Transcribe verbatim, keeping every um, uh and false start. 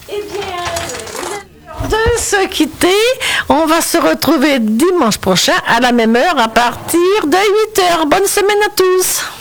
Eh bien, de se quitter, on va se retrouver dimanche prochain à la même heure à partir de huit heures. Bonne semaine à tous.